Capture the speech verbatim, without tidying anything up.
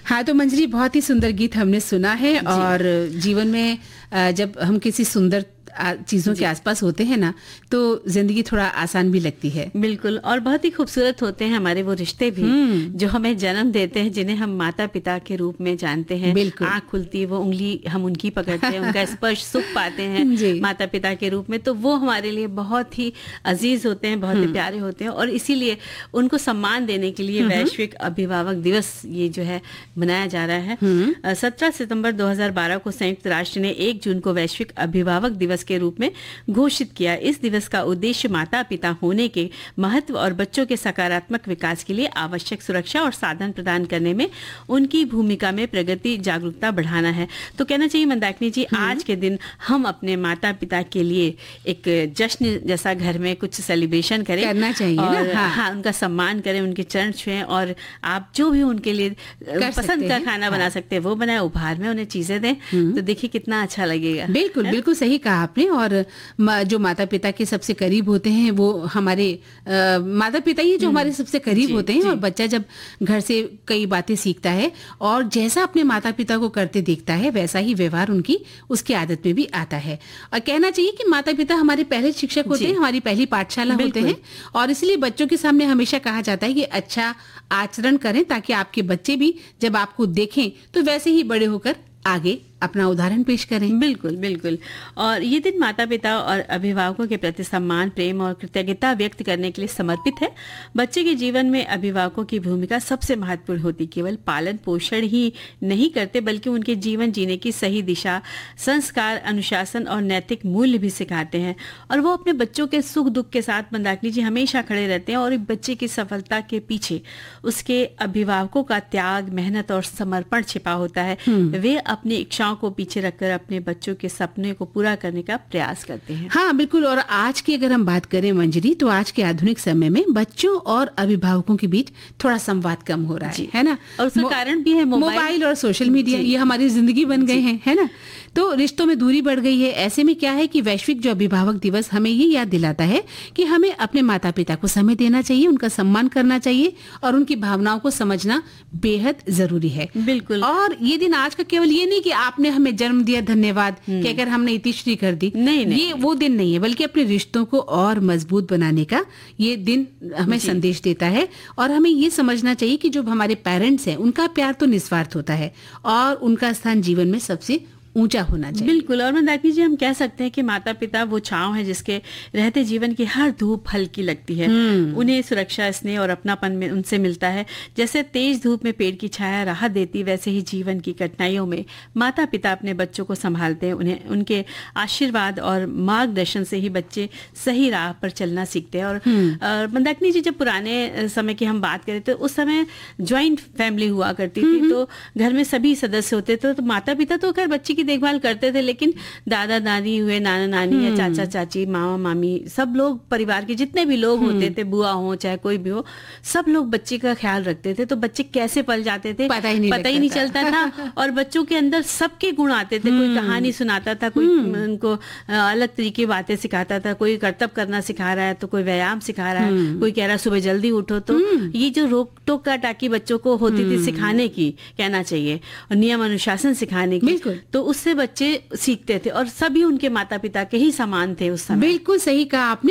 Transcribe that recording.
हाँ, तो मंजरी बहुत ही सुंदर गीत हमने सुना है और जीवन में जब हम किसी सुंदर चीजों के आसपास होते हैं ना तो जिंदगी थोड़ा आसान भी लगती है। बिल्कुल, और बहुत ही खूबसूरत होते हैं हमारे वो रिश्ते भी जो हमें जन्म देते हैं, जिन्हें हम माता पिता के रूप में जानते हैं। आँख खुलती है वो उंगली हम उनकी पकड़ते हैं, उनका स्पर्श सुख पाते हैं माता पिता के रूप में, तो वो हमारे लिए बहुत ही अजीज होते हैं, बहुत ही प्यारे होते हैं। और इसीलिए उनको सम्मान देने के लिए वैश्विक अभिभावक दिवस ये जो है मनाया जा रहा है। सत्रह सितंबर दो हजार बारह को संयुक्त राष्ट्र ने एक जून को वैश्विक अभिभावक दिवस के रूप में घोषित किया। इस दिवस का उद्देश्य माता पिता होने के महत्व और बच्चों के सकारात्मक विकास के लिए आवश्यक सुरक्षा और साधन प्रदान करने में उनकी भूमिका में प्रगति जागरूकता बढ़ाना है। तो कहना चाहिए मंदाकिनी जी, आज के दिन हम अपने माता पिता के लिए एक जश्न जैसा घर में कुछ सेलिब्रेशन करें, करना चाहिए और हाँ। हाँ, उनका सम्मान करें, उनके चरण छुएं और आप जो भी उनके लिए पसंद का खाना हाँ। बना सकते हैं वो बनाए, उपहार में उन्हें चीजें दें, तो देखिए कितना अच्छा लगेगा। बिल्कुल बिल्कुल सही कहा आपने। और जो माता पिता के सबसे करीब होते हैं वो हमारे आ, माता पिता ही जो हमारे सबसे करीब होते हैं, और बच्चा जब घर से कई बातें सीखता है और जैसा अपने माता पिता को करते देखता है वैसा ही व्यवहार उनकी उसकी आदत में भी आता है। और कहना चाहिए कि माता पिता हमारे पहले शिक्षक होते हैं, हमारी पहली पाठशाला होते हैं, और इसलिए बच्चों के सामने हमेशा कहा जाता है कि अच्छा आचरण करें ताकि आपके बच्चे भी जब आपको देखें तो वैसे ही बड़े होकर आगे अपना उदाहरण पेश करें। बिल्कुल बिल्कुल। और ये दिन माता पिता और अभिभावकों के प्रति सम्मान, प्रेम और कृतज्ञता व्यक्त करने के लिए समर्पित है। बच्चे के जीवन में अभिभावकों की भूमिका सबसे महत्वपूर्ण होती। केवल पालन पोषण ही नहीं करते बल्कि उनके जीवन जीने की सही दिशा, संस्कार, अनुशासन और नैतिक मूल्य भी सिखाते हैं। और वो अपने बच्चों के सुख दुख के साथ मंदाकिनी जी हमेशा खड़े रहते हैं, और एक बच्चे की सफलता के पीछे उसके अभिभावकों का त्याग, मेहनत और समर्पण छिपा होता है। वे अपनी इच्छाओं को पीछे रखकर अपने बच्चों के सपने को पूरा करने का प्रयास करते हैं। हाँ बिल्कुल। और आज की अगर हम बात करें मंजरी, तो आज के आधुनिक समय में बच्चों और अभिभावकों के बीच थोड़ा संवाद कम हो रहा है, है ना। और उसका कारण भी है मोबाइल, मोबाइल और सोशल मीडिया, ये हमारी जिंदगी बन गए हैं, है ना। तो रिश्तों में दूरी बढ़ गई है। ऐसे में क्या है कि वैश्विक जो अभिभावक दिवस हमें ये याद दिलाता है कि हमें अपने माता पिता को समय देना चाहिए, उनका सम्मान करना चाहिए और उनकी भावनाओं को समझना बेहद जरूरी है। बिल्कुल। और ये दिन आज का केवल ये नहीं कि आपने हमें जन्म दिया धन्यवाद कहकर हमने इतिश्री कर दी, नहीं, नहीं। ये वो दिन नहीं है, बल्कि अपने रिश्तों को और मजबूत बनाने का ये दिन हमें संदेश देता है। और हमें ये समझना चाहिए कि जो हमारे पेरेंट्स हैं उनका प्यार तो निस्वार्थ होता है और उनका स्थान जीवन में सबसे ऊंचा होना चाहिए। बिल्कुल। और मंदाकिनी जी, हम कह सकते हैं कि माता पिता वो छांव है जिसके रहते जीवन की हर धूप हल्की लगती है। उन्हें सुरक्षा, स्नेह और अपनापन में उनसे मिलता है। जैसे तेज धूप में पेड़ की छाया राहत देती, वैसे ही जीवन की कठिनाइयों में माता पिता अपने बच्चों को संभालते हैं। उन्हें उनके आशीर्वाद और मार्गदर्शन से ही बच्चे सही राह पर चलना सीखते हैं। और मंदाकिनी जी, जब पुराने समय की हम बात करें तो उस समय ज्वाइंट फैमिली हुआ करती थी, तो घर में सभी सदस्य होते थे, तो माता पिता तो खैर बच्चे देखभाल करते थे, लेकिन दादा दादी हुए, नाना नानी या चाचा चाची, मामा मामी, सब लोग परिवार के जितने भी लोग होते थे, बुआ हो चाहे कोई भी हो, सब लोग बच्चे का ख्याल रखते थे। तो बच्चे कैसे पल जाते थे पता ही नहीं, पता ही नहीं चलता था। और बच्चों के अंदर सबके गुण आते थे। कोई कहानी सुनाता था, कोई उनको अलग तरीके बातें सिखाता था, कोई कर्तव्य करना सिखा रहा है तो कोई व्यायाम सिखा रहा है, कोई कह रहा है सुबह जल्दी उठो। तो ये जो रोक टोक का टाकी बच्चों को होती थी सिखाने की, कहना चाहिए, और नियम अनुशासन सिखाने की, तो उससे बच्चे सीखते थे और सभी उनके माता पिता के ही समान थे उस समय। बिल्कुल सही कहा आपने।